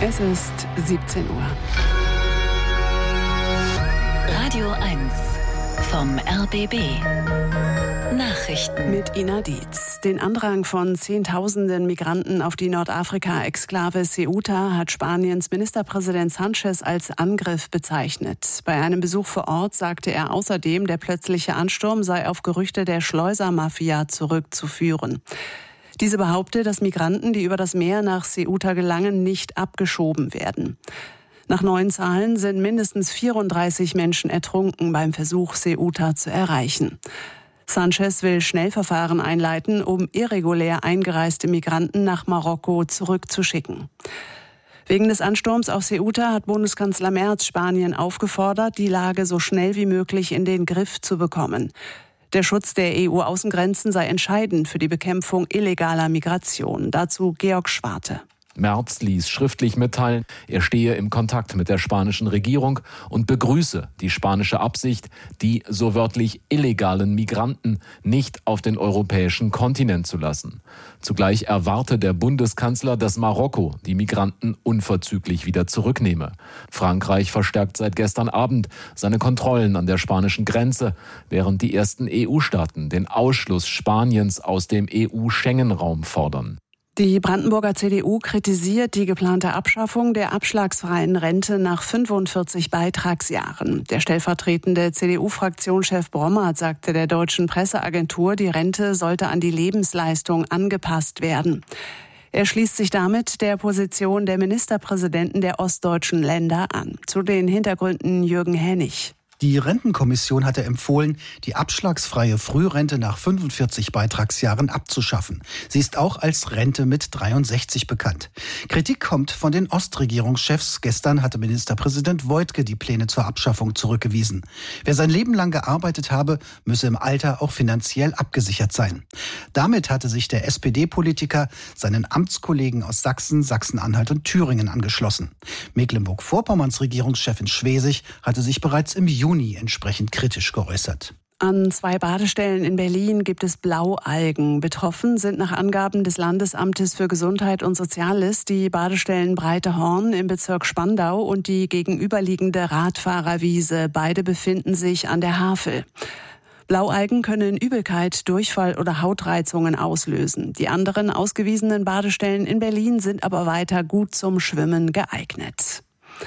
Es ist 17 Uhr. Radio 1 vom RBB. Nachrichten mit Ina Dietz. Den Andrang von Zehntausenden Migranten auf die Nordafrika-Exklave Ceuta hat Spaniens Ministerpräsident Sánchez als Angriff bezeichnet. Bei einem Besuch vor Ort sagte er außerdem, der plötzliche Ansturm sei auf Gerüchte der Schleusermafia zurückzuführen. Diese behaupte, dass Migranten, die über das Meer nach Ceuta gelangen, nicht abgeschoben werden. Nach neuen Zahlen sind mindestens 34 Menschen ertrunken beim Versuch, Ceuta zu erreichen. Sánchez will Schnellverfahren einleiten, um irregulär eingereiste Migranten nach Marokko zurückzuschicken. Wegen des Ansturms auf Ceuta hat Bundeskanzler Merz Spanien aufgefordert, die Lage so schnell wie möglich in den Griff zu bekommen. Der Schutz der EU-Außengrenzen sei entscheidend für die Bekämpfung illegaler Migration. Dazu Georg Schwarte. Merz ließ schriftlich mitteilen, er stehe im Kontakt mit der spanischen Regierung und begrüße die spanische Absicht, die so wörtlich illegalen Migranten nicht auf den europäischen Kontinent zu lassen. Zugleich erwarte der Bundeskanzler, dass Marokko die Migranten unverzüglich wieder zurücknehme. Frankreich verstärkt seit gestern Abend seine Kontrollen an der spanischen Grenze, während die ersten EU-Staaten den Ausschluss Spaniens aus dem EU-Schengen-Raum fordern. Die Brandenburger CDU kritisiert die geplante Abschaffung der abschlagsfreien Rente nach 45 Beitragsjahren. Der stellvertretende CDU-Fraktionschef Brommert sagte der deutschen Presseagentur, die Rente sollte an die Lebensleistung angepasst werden. Er schließt sich damit der Position der Ministerpräsidenten der ostdeutschen Länder an. Zu den Hintergründen Jürgen Hennig. Die Rentenkommission hatte empfohlen, die abschlagsfreie Frührente nach 45 Beitragsjahren abzuschaffen. Sie ist auch als Rente mit 63 bekannt. Kritik kommt von den Ostregierungschefs. Gestern hatte Ministerpräsident Woidke die Pläne zur Abschaffung zurückgewiesen. Wer sein Leben lang gearbeitet habe, müsse im Alter auch finanziell abgesichert sein. Damit hatte sich der SPD-Politiker seinen Amtskollegen aus Sachsen, Sachsen-Anhalt und Thüringen angeschlossen. Mecklenburg-Vorpommerns Regierungschefin Schwesig hatte sich bereits im Juni entsprechend kritisch geäußert. An 2 Badestellen in Berlin gibt es Blaualgen. Betroffen sind nach Angaben des Landesamtes für Gesundheit und Soziales die Badestellen Breite Horn im Bezirk Spandau und die gegenüberliegende Radfahrerwiese. Beide befinden sich an der Havel. Blaualgen können Übelkeit, Durchfall oder Hautreizungen auslösen. Die anderen ausgewiesenen Badestellen in Berlin sind aber weiter gut zum Schwimmen geeignet.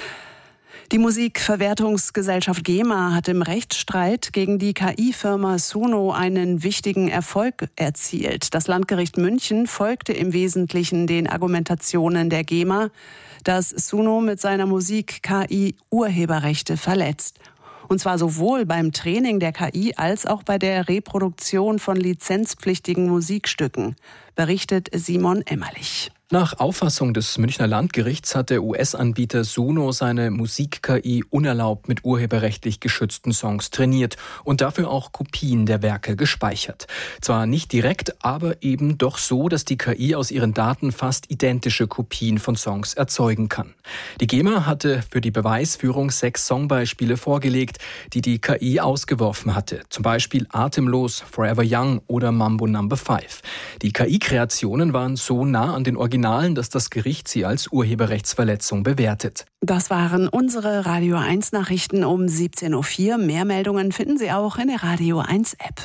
Die Musikverwertungsgesellschaft GEMA hat im Rechtsstreit gegen die KI-Firma Suno einen wichtigen Erfolg erzielt. Das Landgericht München folgte im Wesentlichen den Argumentationen der GEMA, dass Suno mit seiner Musik KI Urheberrechte verletzt. Und zwar sowohl beim Training der KI als auch bei der Reproduktion von lizenzpflichtigen Musikstücken, berichtet Simon Emmerlich. Nach Auffassung des Münchner Landgerichts hat der US-Anbieter Suno seine Musik-KI unerlaubt mit urheberrechtlich geschützten Songs trainiert und dafür auch Kopien der Werke gespeichert. Zwar nicht direkt, aber eben doch so, dass die KI aus ihren Daten fast identische Kopien von Songs erzeugen kann. Die GEMA hatte für die Beweisführung 6 Songbeispiele vorgelegt, die die KI ausgeworfen hatte. Zum Beispiel Atemlos, Forever Young oder Mambo No. 5. Die KI-Kreationen waren so nah an den Originalen, dass das Gericht sie als Urheberrechtsverletzung bewertet. Das waren unsere Radio 1 Nachrichten um 17.04 Uhr. Mehr Meldungen finden Sie auch in der Radio 1 App.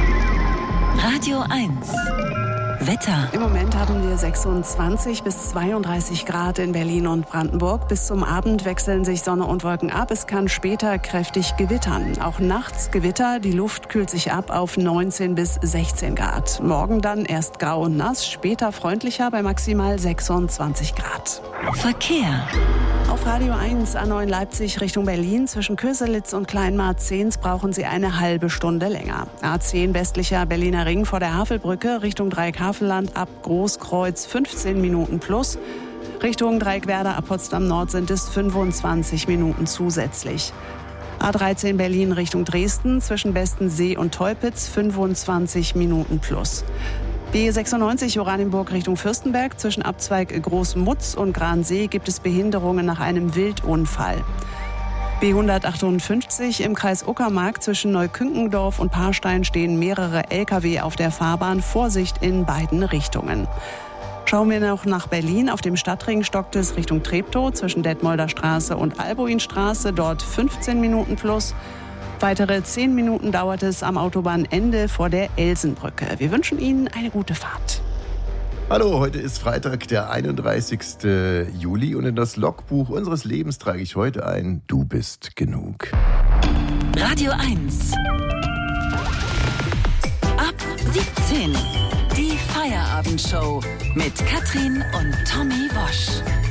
Radio 1 Wetter. Im Moment haben wir 26 bis 32 Grad in Berlin und Brandenburg. Bis zum Abend wechseln sich Sonne und Wolken ab. Es kann später kräftig gewittern. Auch nachts Gewitter. Die Luft kühlt sich ab auf 19 bis 16 Grad. Morgen dann erst grau und nass, später freundlicher bei maximal 26 Grad. Verkehr. Auf Radio 1 A9 Leipzig Richtung Berlin zwischen Köselitz und Kleinmarzehns brauchen Sie eine halbe Stunde länger. A10 westlicher Berliner Ring vor der Havelbrücke Richtung Dreieck-Havelland ab Großkreuz 15 Minuten plus. Richtung Dreieck-Werder ab Potsdam Nord sind es 25 Minuten zusätzlich. A13 Berlin Richtung Dresden zwischen Bestensee und Teupitz 25 Minuten plus. B96 Oranienburg Richtung Fürstenberg zwischen Abzweig Großmutz und Gransee gibt es Behinderungen nach einem Wildunfall. B158 im Kreis Uckermark zwischen Neukünkendorf und Paarstein stehen mehrere Lkw auf der Fahrbahn. Vorsicht in beiden Richtungen. Schauen wir noch nach Berlin. Auf dem Stadtring stockt es Richtung Treptow zwischen Detmolder Straße und Albuinstraße. Dort 15 Minuten plus. Weitere 10 Minuten dauert es am Autobahnende vor der Elsenbrücke. Wir wünschen Ihnen eine gute Fahrt. Hallo, heute ist Freitag, der 31. Juli und in das Logbuch unseres Lebens trage ich heute ein: Du bist genug. Radio 1. Ab 17. Die Feierabendshow mit Katrin und Tommy Wosch.